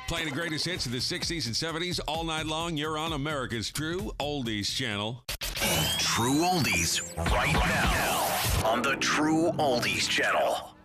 Playing the greatest hits of the 60s and 70s all night long. You're on America's True Oldies channel. True Oldies right now on the True Oldies channel.